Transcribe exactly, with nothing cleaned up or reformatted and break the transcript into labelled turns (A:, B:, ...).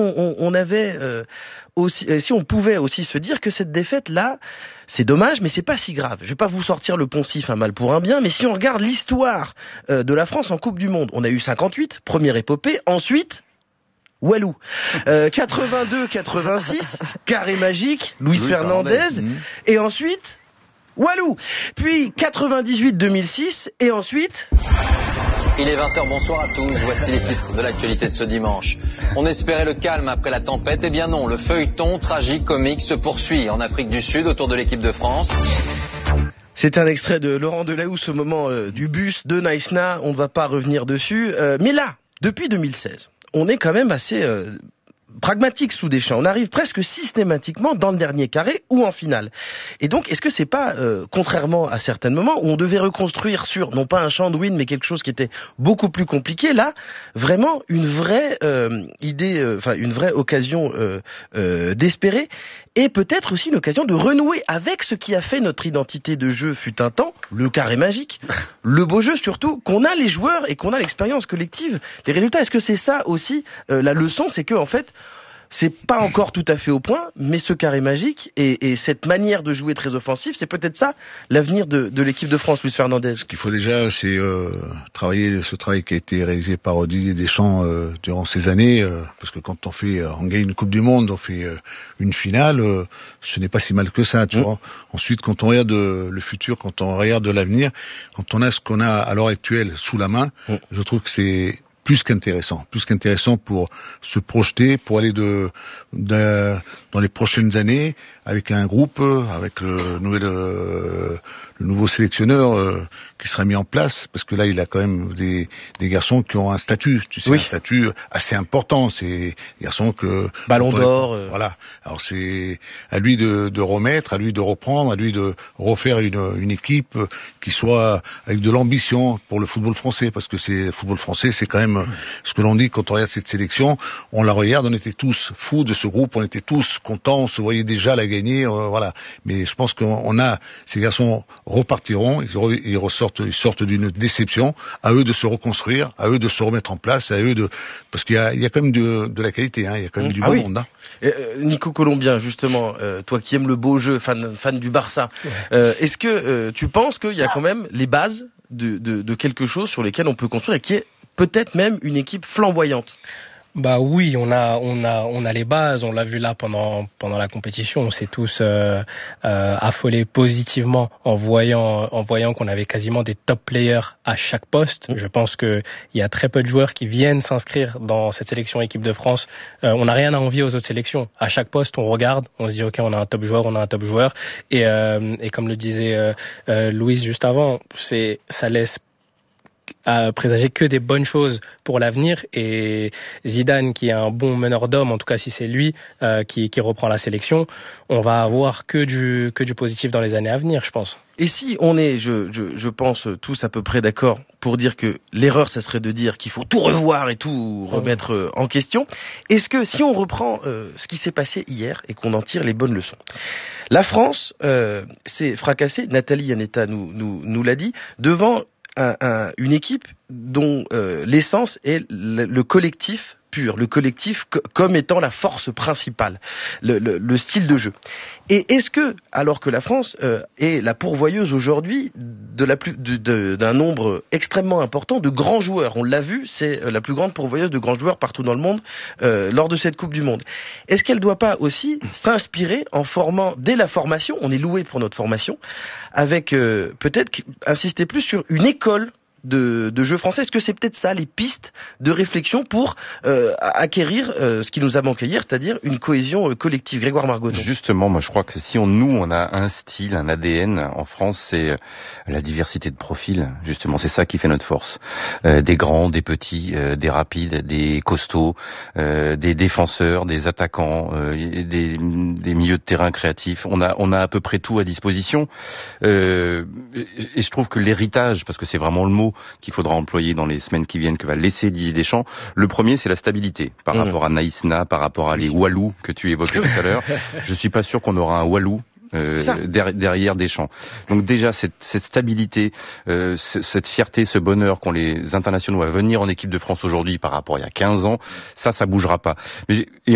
A: on, on, on avait euh, aussi, si on pouvait aussi se dire que cette défaite-là, c'est dommage, mais c'est pas si grave. Je vais pas vous sortir le poncif, un mal pour un bien, mais si on regarde l'histoire euh, de la France en Coupe du Monde, on a eu cinquante-huit, première épopée, ensuite Walou. Euh, quatre-vingt-deux quatre-vingt-six, carré magique, Luis, Luis Fernandez, Fernandez. Mmh. Et ensuite Walou. Puis quatre-vingt-dix-huit deux mille six, et ensuite...
B: Il est vingt heures, bonsoir à tous. Voici les titres de l'actualité de ce dimanche. On espérait le calme après la tempête. Eh bien non, le feuilleton tragique comique se poursuit en Afrique du Sud autour de l'équipe de France.
A: C'est un extrait de Laurent Delahousse au moment euh, du bus de Naïsna. On ne va pas revenir dessus. Euh, mais là, depuis deux mille seize, on est quand même assez... Euh pragmatique sous Deschamps. On arrive presque systématiquement dans le dernier carré ou en finale. Et donc, est-ce que c'est pas, euh, contrairement à certains moments où on devait reconstruire sur, non pas un champ de win, mais quelque chose qui était beaucoup plus compliqué, là, vraiment une vraie euh, idée, enfin euh, une vraie occasion euh, euh, d'espérer, et peut-être aussi une occasion de renouer avec ce qui a fait notre identité de jeu fut un temps, le carré magique, le beau jeu surtout, qu'on a les joueurs et qu'on a l'expérience collective, les résultats. Est-ce que c'est ça aussi euh, la leçon, c'est que en fait, c'est pas encore tout à fait au point, mais ce carré magique et, et cette manière de jouer très offensive, c'est peut-être ça l'avenir de, de l'équipe de France, Luis Fernandez.
C: Ce qu'il faut déjà, c'est euh, travailler ce travail qui a été réalisé par Didier Deschamps euh, durant ces années, euh, parce que quand on fait, on gagne une Coupe du Monde, on fait euh, une finale, euh, ce n'est pas si mal que ça, tu mmh. vois. Ensuite, quand on regarde le futur, quand on regarde l'avenir, quand on a ce qu'on a à l'heure actuelle sous la main, mmh. je trouve que c'est plus qu'intéressant, plus qu'intéressant pour se projeter, pour aller de, de dans les prochaines années avec un groupe, avec le nouvel euh, le nouveau sélectionneur euh, qui sera mis en place, parce que là il a quand même des des garçons qui ont un statut, tu sais, oui. un statut assez important. C'est des garçons que
A: Ballon d'or. Euh...
C: Voilà. Alors c'est à lui de, de remettre, à lui de reprendre, à lui de refaire une une équipe qui soit avec de l'ambition pour le football français, parce que c'est le football français, c'est quand même ce que l'on dit quand on regarde cette sélection. On la regarde, on était tous fous de ce groupe, on était tous contents, on se voyait déjà la gagner, euh, voilà. Mais je pense qu'on a, ces garçons repartiront, ils, re, ils ressortent, ils sortent d'une déception. À eux de se reconstruire, à eux de se remettre en place, à eux de, parce qu'il y a, il y a quand même de, de la qualité, hein, il y a quand même mmh. du ah beau oui. monde. Hein.
A: Euh, Nico Colombien, justement, euh, toi qui aimes le beau jeu, fan, fan du Barça, ouais. euh, est-ce que euh, tu penses qu'il y a quand même les bases de, de, de quelque chose sur lesquelles on peut construire et qui est peut-être même une équipe flamboyante?
D: Bah oui, on a on a on a les bases, on l'a vu là pendant pendant la compétition, on s'est tous euh, euh, affolés positivement en voyant en voyant qu'on avait quasiment des top players à chaque poste. Je pense que il y a très peu de joueurs qui viennent s'inscrire dans cette sélection équipe de France. Euh, on n'a rien à envier aux autres sélections. À chaque poste, on regarde, on se dit OK, on a un top joueur, on a un top joueur et euh, et comme le disait euh, euh, Louise juste avant, c'est ça laisse à présager que des bonnes choses pour l'avenir, et Zidane qui est un bon meneur d'hommes, en tout cas si c'est lui euh, qui, qui reprend la sélection, on va avoir que du, que du positif dans les années à venir, je pense.
A: Et si on est, je, je, je pense, tous à peu près d'accord pour dire que l'erreur, ça serait de dire qu'il faut tout revoir et tout remettre euh, en question, est-ce que si on reprend euh, ce qui s'est passé hier et qu'on en tire les bonnes leçons, la France euh, s'est fracassée, Nathalie Yanetta nous, nous, nous l'a dit, devant Un, un, une équipe dont euh, l'essence est le, le collectif pur, le collectif co- comme étant la force principale, le, le, le style de jeu. Et est-ce que, alors que la France euh, est la pourvoyeuse aujourd'hui de la plus, de, de, d'un nombre extrêmement important de grands joueurs, on l'a vu, c'est la plus grande pourvoyeuse de grands joueurs partout dans le monde euh, lors de cette Coupe du Monde. Est-ce qu'elle ne doit pas aussi s'inspirer en formant, dès la formation, on est loué pour notre formation, avec euh, peut-être insister plus sur une école de, de jeu français? Est-ce que c'est peut-être ça les pistes de réflexion pour euh, acquérir euh, ce qui nous a manqué hier, c'est-à-dire une cohésion euh, collective? Grégoire Margot.
E: Justement, moi je crois que si on nous on a un style, un A D N en France, c'est la diversité de profils. Justement, c'est ça qui fait notre force. Euh, des grands, des petits, euh, des rapides, des costauds, euh, des défenseurs, des attaquants, euh, des, des milieux de terrain créatifs. On a on a à peu près tout à disposition. Euh, et je trouve que l'héritage, parce que c'est vraiment le mot qu'il faudra employer dans les semaines qui viennent, que va laisser Didier Deschamps. Le premier, c'est la stabilité par mmh. rapport à Naïsna, par rapport à les Walou que tu évoquais tout à l'heure. Je suis pas sûr qu'on aura un Walou Euh, der, derrière Deschamps. Donc déjà cette, cette stabilité, euh, c- cette fierté, ce bonheur qu'ont les internationaux à venir en équipe de France aujourd'hui par rapport à il y a quinze ans, ça, ça bougera pas. Mais et